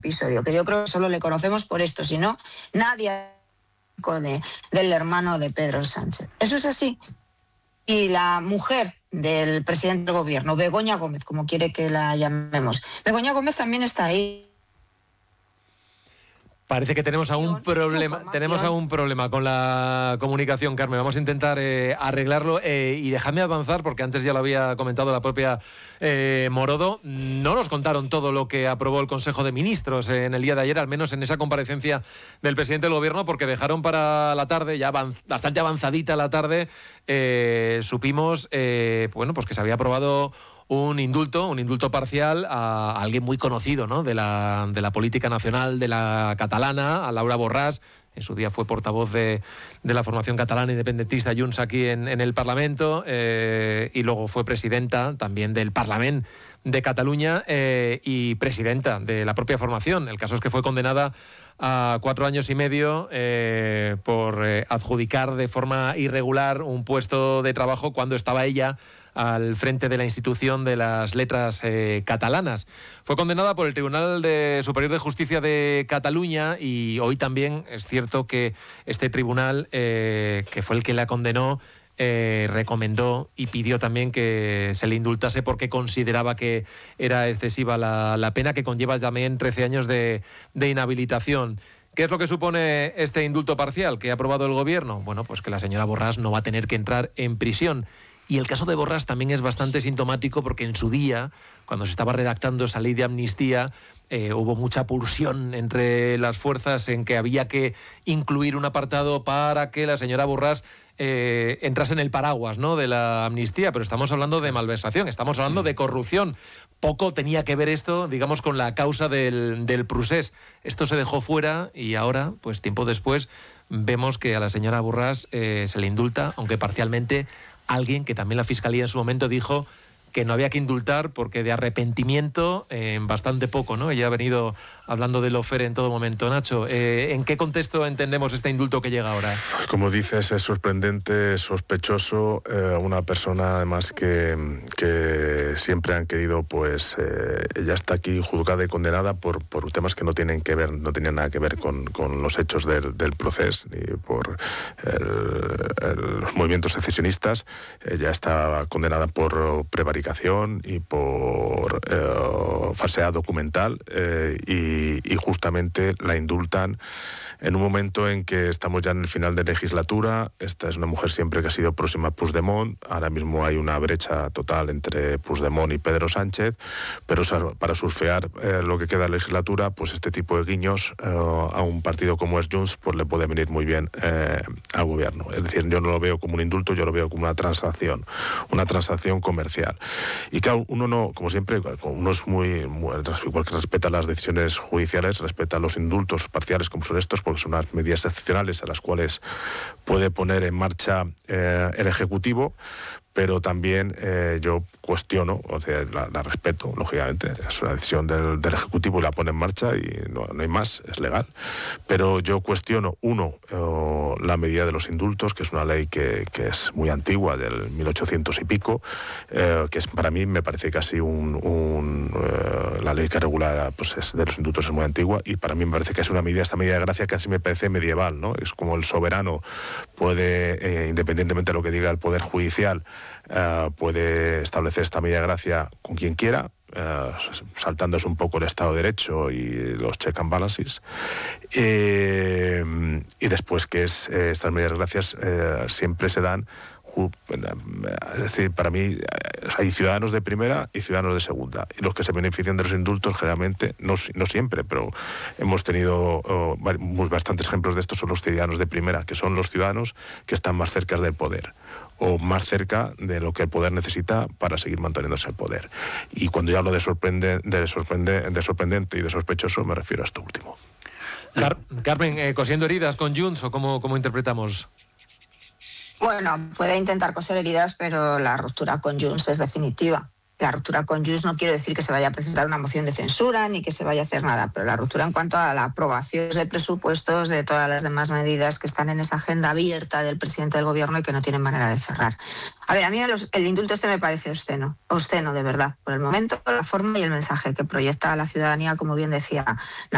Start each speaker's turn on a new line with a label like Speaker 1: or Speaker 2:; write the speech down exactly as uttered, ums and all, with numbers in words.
Speaker 1: episodio, que yo creo que solo le conocemos por esto, si no, nadie de, del hermano de Pedro Sánchez. Eso es así. Y la mujer del presidente del gobierno, Begoña Gómez, como quiere que la llamemos, Begoña Gómez también está ahí.
Speaker 2: Parece que tenemos algún problema, tenemos algún problema con la comunicación, Carmen. Vamos a intentar eh, arreglarlo eh, y dejadme avanzar, porque antes ya lo había comentado la propia eh, Morodo. No nos contaron todo lo que aprobó el Consejo de Ministros eh, en el día de ayer, al menos en esa comparecencia del presidente del Gobierno, porque dejaron para la tarde, ya avanz, bastante avanzadita la tarde, eh, supimos eh, bueno, pues que se había aprobado un indulto, un indulto parcial a alguien muy conocido, ¿no?, de la, de la política nacional, de la catalana, a Laura Borràs. En su día fue portavoz de, de la formación catalana independentista Junts aquí en, en el Parlamento eh, y luego fue presidenta también del Parlament de Cataluña eh, y presidenta de la propia formación. El caso es que fue condenada a cuatro años y medio eh, por eh, adjudicar de forma irregular un puesto de trabajo cuando estaba ella al frente de la institución de las letras eh, catalanas. Fue condenada por el Tribunal de Superior de Justicia de Cataluña y hoy también es cierto que este tribunal, eh, que fue el que la condenó, eh, recomendó y pidió también que se le indultase porque consideraba que era excesiva la, la pena, que conlleva también trece años de, de inhabilitación. ¿Qué es lo que supone este indulto parcial que ha aprobado el Gobierno? Bueno, pues que la señora Borràs no va a tener que entrar en prisión. Y el caso de Borràs también es bastante sintomático porque en su día, cuando se estaba redactando esa ley de amnistía, eh, hubo mucha pulsión entre las fuerzas en que había que incluir un apartado para que la señora Borràs eh, entrase en el paraguas, ¿no?, de la amnistía, pero estamos hablando de malversación, estamos hablando de corrupción. Poco tenía que ver esto, digamos, con la causa del, del procés. Esto se dejó fuera y ahora, pues tiempo después, vemos que a la señora Borràs eh, se le indulta, aunque parcialmente, alguien que también la Fiscalía en su momento dijo que no había que indultar porque de arrepentimiento eh, bastante poco, ¿no? Ella ha venido hablando de Lofer en todo momento. Nacho, eh, ¿en qué contexto entendemos este indulto que llega ahora?
Speaker 3: Como dices, es sorprendente, es sospechoso, eh, una persona además que, que siempre han querido, pues, eh, ella está aquí juzgada y condenada por, por temas que no tienen que ver, no tenían nada que ver con, con los hechos del, del proceso, ni por el, el, los movimientos secesionistas. Ella está condenada por prevaricación y por eh, falsedad documental eh, y, y justamente la indultan en un momento en que estamos ya en el final de legislatura. Esta es una mujer siempre que ha sido próxima a Puigdemont. Ahora mismo hay una brecha total entre Puigdemont y Pedro Sánchez, pero para surfear eh, lo que queda de la legislatura, pues este tipo de guiños eh, a un partido como es Junts, pues le puede venir muy bien eh, al gobierno. Es decir, yo no lo veo como un indulto, yo lo veo como una transacción, una transacción comercial. Y claro, uno no, como siempre, uno es muy, muy igual que respeta las decisiones judiciales, respeta los indultos parciales como son estos, porque son unas medidas excepcionales a las cuales puede poner en marcha eh, el Ejecutivo, pero también eh, yo cuestiono, o sea, la, la respeto, lógicamente, es una decisión del, del Ejecutivo y la pone en marcha y no, no hay más, es legal, pero yo cuestiono, uno, eh, la medida de los indultos, que es una ley que, que es muy antigua, del mil ochocientos y pico, eh, que es para mí me parece casi un, un eh, la ley que regula, pues, es, de los indultos es muy antigua y para mí me parece que es una medida, esta medida de gracia casi me parece medieval, ¿no? Es como el soberano puede, eh, independientemente de lo que diga el Poder Judicial, Uh, puede establecer esta medida de gracia con quien quiera, uh, saltándose un poco el Estado de Derecho y los check and balances. Eh, y después que es, eh, estas medidas de gracias eh, siempre se dan, es decir, para mí hay ciudadanos de primera y ciudadanos de segunda. Y los que se benefician de los indultos generalmente, no, no siempre, pero hemos tenido uh, bastantes ejemplos de esto, son los ciudadanos de primera, que son los ciudadanos que están más cerca del poder o más cerca de lo que el poder necesita para seguir manteniéndose el poder. Y cuando yo hablo de, sorprende, de, sorprende, de sorprendente y de sospechoso, me refiero a esto último.
Speaker 2: Car Carmen, eh, ¿cosiendo heridas con Junts o cómo, cómo interpretamos?
Speaker 1: Bueno, puede intentar coser heridas, pero la ruptura con Junts es definitiva. La ruptura con Junts no quiero decir que se vaya a presentar una moción de censura ni que se vaya a hacer nada, pero la ruptura en cuanto a la aprobación de presupuestos, de todas las demás medidas que están en esa agenda abierta del presidente del gobierno y que no tienen manera de cerrar. A ver, a mí los, el indulto este me parece obsceno, obsceno de verdad, por el momento, la forma y el mensaje que proyecta a la ciudadanía, como bien decía